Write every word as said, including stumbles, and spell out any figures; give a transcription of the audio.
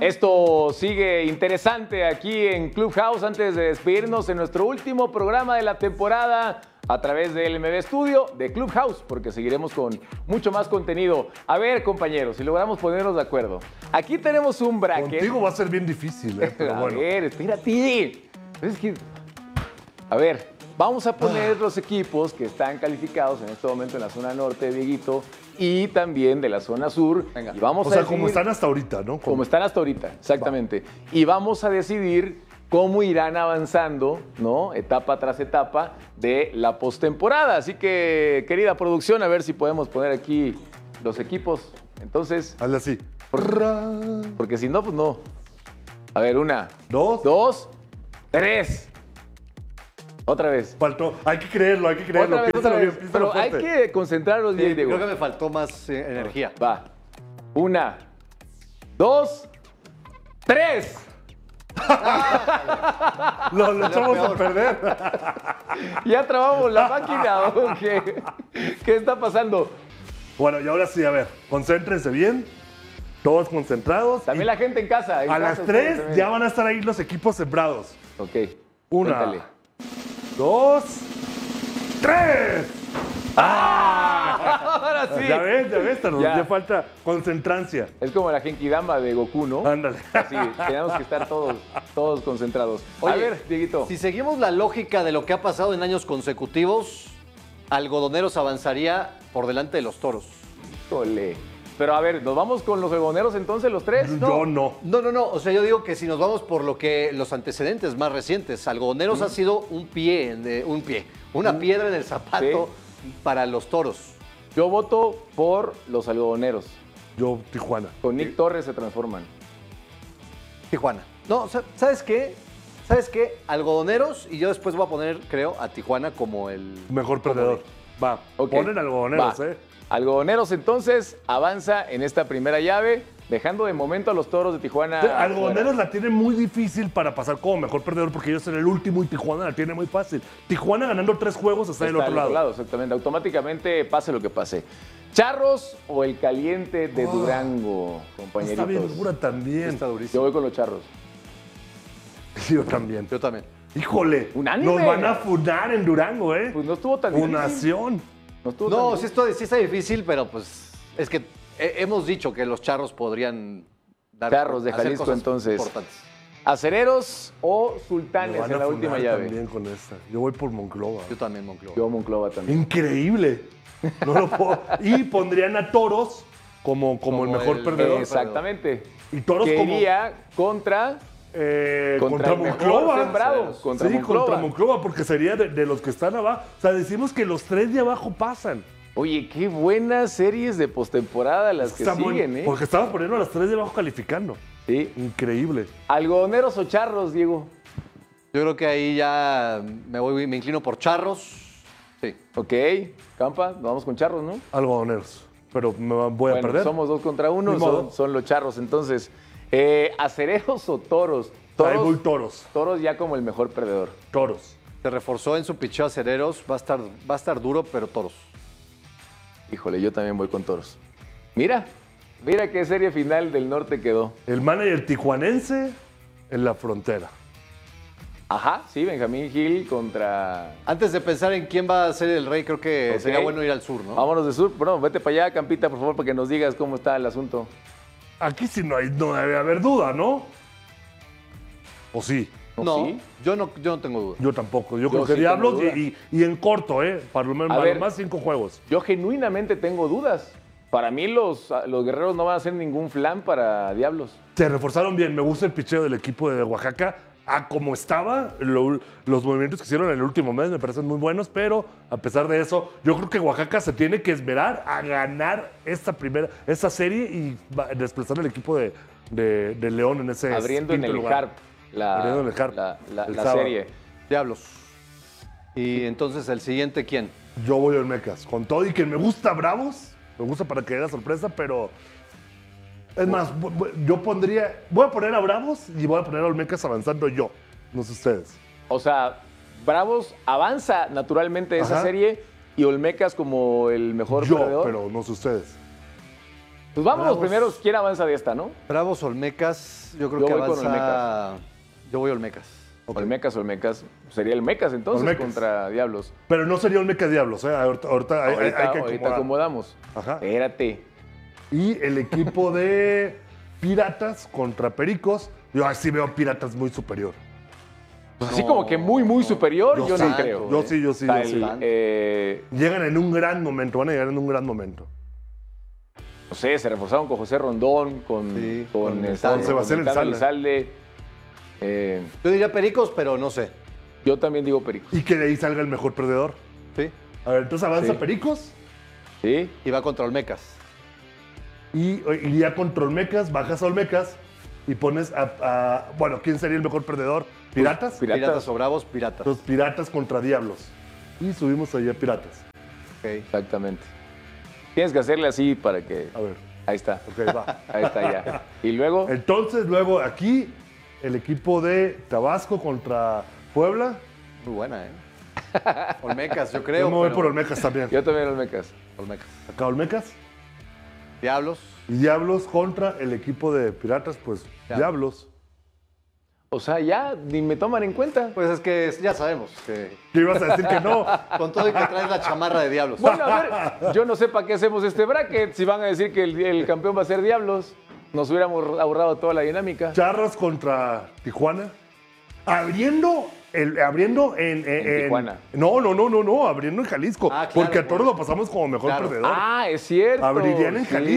Esto sigue interesante aquí en Clubhouse antes de despedirnos en nuestro último programa de la temporada a través del M V Studio de Clubhouse, porque seguiremos con mucho más contenido. A ver, compañeros, si logramos ponernos de acuerdo. Aquí tenemos un bracket. Contigo va a ser bien difícil, ¿eh? Pero a bueno. ver, espérate. Es que... A ver, vamos a poner los equipos que están calificados en este momento en la zona norte de Dieguito y también de la zona sur. Venga. Y vamos O a sea, decidir, como están hasta ahorita, ¿no? Como, como están hasta ahorita, exactamente. Y vamos a decidir cómo irán avanzando, ¿no? Etapa tras etapa de la postemporada. Así que, querida producción, a ver si podemos poner aquí los equipos. Entonces, hazle así. porque si no, pues no. A ver, una, Dos. dos, tres. Otra vez. Faltó. Hay que creerlo, hay que creerlo. Otra vez, Piénsalo otra bien, vez. piénsalo Pero hay fuerte. que concentrarnos bien, Sí, Diego. creo que me faltó más eh, energía. Va. Una, dos, tres. Lo, lo echamos a peor. perder. Ya trabamos la máquina. ¿O qué? ¿Qué está pasando? Bueno, y ahora sí, a ver, concéntrense bien. Todos concentrados. También y la gente en casa. en a casa las ustedes tres también. ya van a estar ahí los equipos sembrados. Ok. Una. Cuéntale. Dos. ¡Tres! Ahora sí. Ya ves, ya ves, nos Ya. hacía falta concentrancia. Es como la Genkidama de Goku, ¿no? Ándale. Así, tenemos que estar todos, todos concentrados. a Oye, ver, Dieguito. Si seguimos la lógica de lo que ha pasado en años consecutivos, Algodoneros avanzaría por delante de los Toros. Híjole. Pero a ver, ¿nos vamos con los algodoneros entonces, los tres? Yo no. No, no, no. O sea, yo digo que si nos vamos por lo que los antecedentes más recientes, Algodoneros ha sido un pie, de, un pie, una piedra en el zapato para los Toros. Yo voto por los algodoneros. Yo, Tijuana. Con Nick Torres se transforman. Tijuana. No, o sea, ¿sabes qué? ¿Sabes qué? Algodoneros y yo después voy a poner, creo, a Tijuana como el... Mejor perdedor. Va. Ok. Ponen algodoneros, Va. ¿eh? Algodoneros entonces avanza en esta primera llave, dejando de momento a los Toros de Tijuana. Algodoneros fuera. la tiene muy difícil para pasar como mejor perdedor porque ellos son el último y Tijuana la tiene muy fácil. Tijuana ganando tres juegos está, del Está otro del lado. Exactamente. Automáticamente pase lo que pase. ¿Charros o el caliente de Oh, Durango, compañeritos? Está bien dura también. Está Yo durísimo. voy con los Charros. Sí, yo también. Yo también. Híjole. Unánime. Nos van a funar en Durango, ¿eh? Pues no estuvo tan difícil. Funación. No, estuvo tan No, sí, difícil. esto, sí está difícil, pero pues es que he- hemos dicho que los charros podrían dar Charros de hacer Jalisco, cosas entonces. importantes. ¿Acereros o Nos sultanes van en a la última funar llave? también con esta. Yo voy por Monclova. Yo también, Monclova. Yo Monclova también. Increíble. No lo puedo. Y pondrían a Toros como, como, Como el mejor el- perdedor. Exactamente. Y Toros que como... iría contra, eh, contra, contra, el mejor Monclova. sembrado. Contra sí, Monclova. contra Monclova, porque sería de, de los que están abajo. O sea, decimos que los tres de abajo pasan. Oye, qué buenas series de postemporada las que Está muy- siguen, ¿eh? Porque estamos poniendo a los tres de abajo calificando. Sí. Increíble. ¿Algodoneros o charros, Diego? Yo creo que ahí ya me voy, me inclino por charros. Sí. Ok, Campa, nos vamos con charros, ¿no? Algodoneros. Pero me va- voy a Bueno, perder. somos dos contra uno, Ni modo. son, son los charros. Entonces, eh, ¿acereros o toros? Ahí voy Toros, toros. toros ya como el mejor perdedor. Toros. Se reforzó en su picheo acereros. Va a estar, va a estar duro, pero toros. Híjole, yo también voy con toros. Mira, mira qué serie final del norte quedó. El manager tijuanense en la frontera. Ajá, sí, Benjamín Gil contra... Antes de pensar en quién va a ser el rey, creo que Ok. sería bueno ir al sur, ¿no? Vámonos de sur. Bueno, vete para allá, Campita, por favor, para que nos digas cómo está el asunto. Aquí sí no, hay, no debe haber duda, ¿no? ¿O sí? ¿O No, sí? yo no, yo no tengo duda. Yo tampoco. Yo, Yo creo que sí Diablos tengo duda. y, y- y en corto, ¿eh? Para lo menos A para ver. lo más cinco juegos. Yo genuinamente tengo dudas. Para mí los, los guerreros no van a hacer ningún flan para Diablos. Se reforzaron bien. Me gusta el picheo del equipo de Oaxaca. A como estaba, lo- los movimientos que hicieron en el último mes me parecen muy buenos, pero a pesar de eso, yo creo que Oaxaca se tiene que esmerar a ganar esta primera, esta serie y va- desplazar al equipo de, de- de León en ese Abriendo en quinto el lugar. Harp la, Abriendo en el Harp la, la- el la sábado. serie. Diablos. Y entonces el siguiente, ¿quién? Yo voy al Mecas. Con todo y que me gusta Bravos, me gusta para que haya sorpresa, pero es más, bu- bu- yo pondría, voy a poner a Bravos y voy a poner a Olmecas avanzando yo, no sé ustedes. O sea, Bravos avanza naturalmente esa Ajá. serie y Olmecas como el mejor yo, perdedor. pero no sé ustedes. Pues vámonos Bravos. primero, ¿quién avanza de esta, no? Bravos, Olmecas, yo creo Yo que voy con avanza... Yo voy Olmecas. Olmecas, Olmecas. Sería el Mecas entonces Olmecas. contra Diablos. Pero no sería Olmeca Diablos, ¿eh? Ahorita, ahorita hay, hay- Ahorita, hay que ahorita acomodar. acomodamos. Ajá. Espérate. Y el equipo de Piratas contra Pericos. Yo así veo Piratas muy superior. Pues así como que muy, muy superior, yo, Yo no sí, creo. Yo ¿eh? sí, yo sí, O sea, yo el, sí. eh, Llegan en un gran momento, van a llegar en un gran momento. no sé, se reforzaron con José Rondón, con, Sí, con, con eh, Elizalde. con Sebastián Elizalde. Elizalde. Elizalde. Eh, Yo diría Pericos, pero no sé. yo también digo Perico. Y que de ahí salga el mejor perdedor. Sí. A ver, entonces avanza Sí. Pericos ¿Sí? Y va contra Olmecas. y iría contra Olmecas, bajas a Olmecas y pones a, a- Bueno, ¿quién sería el mejor perdedor? ¿Piratas? Piratas. Piratas o Bravos, Piratas. Los Piratas contra Diablos. Y subimos allá Piratas. Ok. Exactamente. Tienes que hacerle así para que... A ver, Ahí está. ok, va. Ahí está ya. Y luego... Entonces, luego aquí, el equipo de Tabasco contra Puebla. Muy buena, ¿eh? Olmecas, yo creo. Yo me voy pero- por Olmecas también. Yo también Olmecas. Olmecas. Acá Olmecas. Diablos. Y Diablos contra el equipo de Piratas, pues Ya. Diablos. O sea, ya ni me toman en cuenta. Pues es que ya sabemos que ¿Qué ibas a decir que no? con todo y que traes la chamarra de Diablos. Bueno, a ver, yo no sé para qué hacemos este bracket. Si van a decir que el, el campeón va a ser Diablos, nos hubiéramos ahorrado toda la dinámica. Charros contra Tijuana. Abriendo, el, abriendo en, en- En Tijuana. No, no, no, no, no, abriendo en Jalisco. Ah, claro, porque a todos bueno. lo pasamos como mejor Claro. perdedor. Ah, es cierto. Abrirían en sí. Jalisco.